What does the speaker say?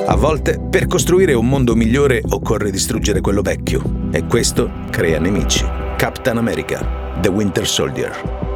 A volte, per costruire un mondo migliore occorre distruggere quello vecchio, e questo crea nemici. Captain America, The Winter Soldier.